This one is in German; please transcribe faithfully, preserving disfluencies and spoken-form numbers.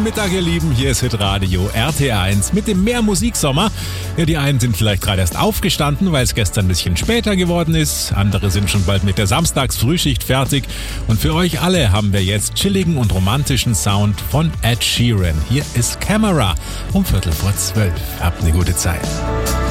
Mittag, ihr Lieben. Hier ist Hitradio R T eins mit dem Mehr-Musik-Sommer. Ja, die einen sind vielleicht gerade erst aufgestanden, weil es gestern ein bisschen später geworden ist. Andere sind schon bald mit der Samstagsfrühschicht fertig. Und für euch alle haben wir jetzt chilligen und romantischen Sound von Ed Sheeran. Hier ist Camera um Viertel vor zwölf. Habt eine gute Zeit.